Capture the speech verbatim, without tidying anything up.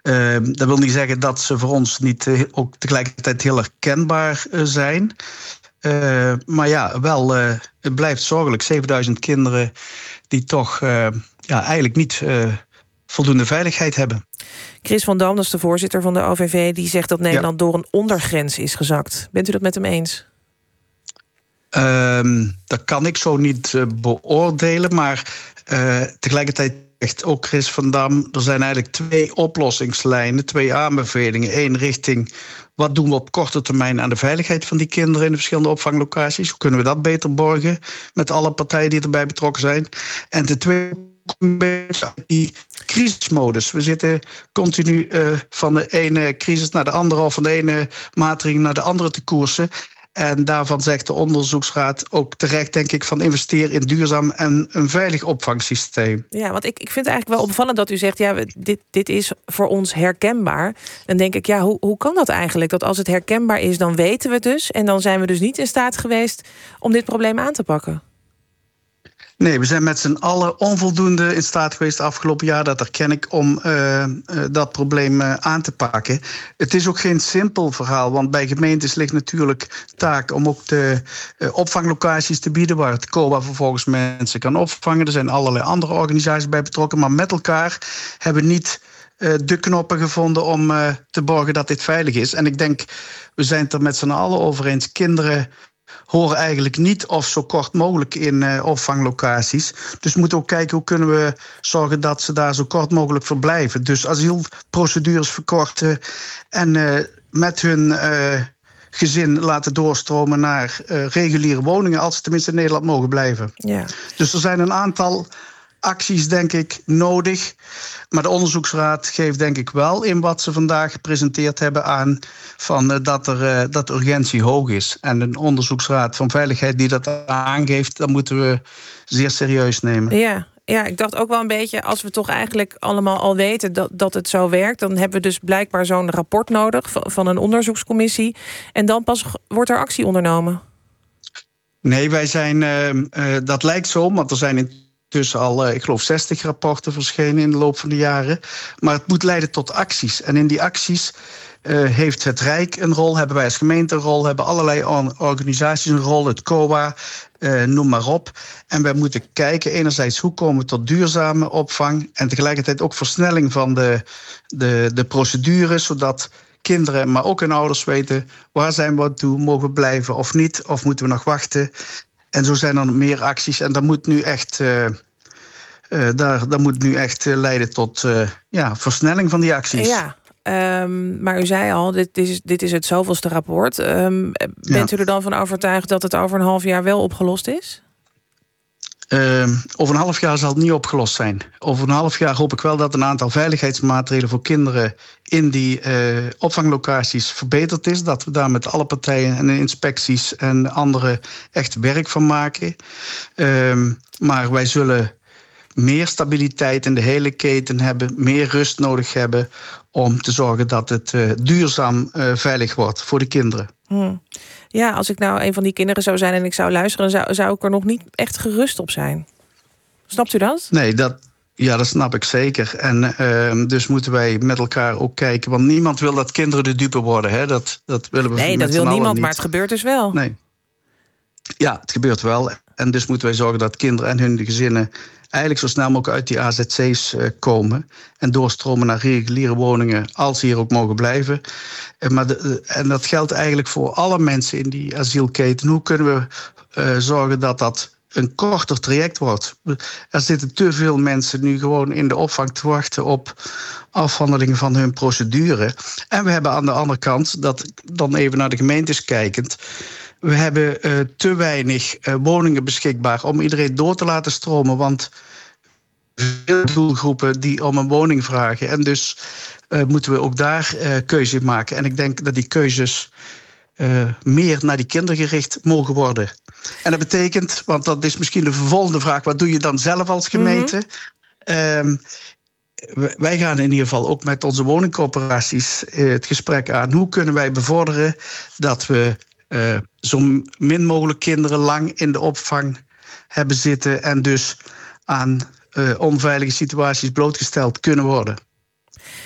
Uh, dat wil niet zeggen dat ze voor ons niet uh, ook tegelijkertijd heel herkenbaar uh, zijn. Uh, maar ja, wel, uh, het blijft zorgelijk. zevenduizend kinderen die toch uh, ja, eigenlijk niet uh, voldoende veiligheid hebben. Chris van Dam, dat is de voorzitter van de O V V... die zegt dat Nederland ja. door een ondergrens is gezakt. Bent u dat met hem eens? Uh, dat kan ik zo niet uh, beoordelen, maar uh, tegelijkertijd zegt ook Chris van Dam, er zijn eigenlijk twee oplossingslijnen, twee aanbevelingen. Eén richting, wat doen we op korte termijn aan de veiligheid van die kinderen in de verschillende opvanglocaties? Hoe kunnen we dat beter borgen met alle partijen die erbij betrokken zijn? En de tweede, die crisismodus. We zitten continu uh, van de ene crisis naar de andere, of van de ene maatregel naar de andere te koersen. En daarvan zegt de onderzoeksraad ook terecht, denk ik, van investeer in duurzaam en een veilig opvangsysteem. Ja, want ik, ik vind het eigenlijk wel opvallend dat u zegt, ja, dit, dit is voor ons herkenbaar. Dan denk ik, ja, hoe, hoe kan dat eigenlijk? Dat als het herkenbaar is, dan weten we het dus. En dan zijn we dus niet in staat geweest om dit probleem aan te pakken. Nee, we zijn met z'n allen onvoldoende in staat geweest de afgelopen jaar, dat erken ik, om uh, uh, dat probleem uh, aan te pakken. Het is ook geen simpel verhaal, want bij gemeentes ligt natuurlijk taak om ook de uh, opvanglocaties te bieden waar het C O A vervolgens mensen kan opvangen. Er zijn allerlei andere organisaties bij betrokken, maar met elkaar hebben we niet uh, de knoppen gevonden om uh, te borgen dat dit veilig is. En ik denk, we zijn het er met z'n allen over eens, kinderen horen eigenlijk niet of zo kort mogelijk in uh, opvanglocaties. Dus we moeten ook kijken hoe kunnen we zorgen dat ze daar zo kort mogelijk verblijven. Dus asielprocedures verkorten en uh, met hun uh, gezin laten doorstromen naar uh, reguliere woningen, als ze tenminste in Nederland mogen blijven. Ja. Dus er zijn een aantal acties, denk ik, nodig. Maar de onderzoeksraad geeft, denk ik, wel in wat ze vandaag gepresenteerd hebben aan van, uh, dat, er, uh, dat de urgentie hoog is. En een onderzoeksraad van veiligheid die dat aangeeft, dat moeten we zeer serieus nemen. Ja, ja, ik dacht ook wel een beetje, als we toch eigenlijk allemaal al weten dat, dat het zo werkt, dan hebben we dus blijkbaar zo'n rapport nodig van, van een onderzoekscommissie. En dan pas wordt er actie ondernomen. Nee, wij zijn, uh, uh, dat lijkt zo, want er zijn in tussen al, ik geloof, zestig rapporten verschenen in de loop van de jaren. Maar het moet leiden tot acties. En in die acties uh, heeft het Rijk een rol, hebben wij als gemeente een rol, hebben allerlei organisaties een rol, het C O A, uh, noem maar op. En wij moeten kijken, enerzijds, hoe komen we tot duurzame opvang en tegelijkertijd ook versnelling van de, de, de procedures, zodat kinderen, maar ook hun ouders weten, waar zijn we aan toe, mogen we blijven of niet, of moeten we nog wachten. En zo zijn er meer acties. En dat moet nu echt, uh, uh, daar, dat moet nu echt uh, leiden tot uh, ja, versnelling van die acties. Ja, um, maar u zei al, dit, dit, is, dit is het zoveelste rapport. Um, bent ja. u er dan van overtuigd dat het over een half jaar wel opgelost is? Uh, over een half jaar zal het niet opgelost zijn. Over een half jaar hoop ik wel dat een aantal veiligheidsmaatregelen voor kinderen in die uh, opvanglocaties verbeterd is. Dat we daar met alle partijen en de inspecties en anderen echt werk van maken. Uh, maar wij zullen meer stabiliteit in de hele keten hebben, meer rust nodig hebben om te zorgen dat het uh, duurzaam uh, veilig wordt voor de kinderen. Hmm. Ja, als ik nou een van die kinderen zou zijn en ik zou luisteren, dan zou, zou ik er nog niet echt gerust op zijn. Snapt u dat? Nee, dat, ja, dat snap ik zeker. En uh, dus moeten wij met elkaar ook kijken. Want niemand wil dat kinderen de dupe worden. Hè? Dat, dat willen we nee, dat wil niemand, niet. Maar het gebeurt dus wel. Nee. Ja, het gebeurt wel. En dus moeten wij zorgen dat kinderen en hun gezinnen eigenlijk zo snel mogelijk uit die A Z C's uh, komen en doorstromen naar reguliere woningen, als ze hier ook mogen blijven. Uh, maar de, uh, en dat geldt eigenlijk voor alle mensen in die asielketen. Hoe kunnen we uh, zorgen dat dat een korter traject wordt? Er zitten te veel mensen nu gewoon in de opvang te wachten op afhandelingen van hun procedure. En we hebben aan de andere kant, dat dan even naar de gemeentes kijkend, we hebben uh, te weinig uh, woningen beschikbaar om iedereen door te laten stromen. Want veel doelgroepen die om een woning vragen. En dus uh, moeten we ook daar uh, keuze in maken. En ik denk dat die keuzes uh, meer naar die kinderen gericht mogen worden. En dat betekent, want dat is misschien de vervolgende vraag, wat doe je dan zelf als gemeente? Mm-hmm. Uh, wij gaan in ieder geval ook met onze woningcorporaties uh, het gesprek aan. Hoe kunnen wij bevorderen dat we Uh, zo min mogelijk kinderen lang in de opvang hebben zitten en dus aan uh, onveilige situaties blootgesteld kunnen worden.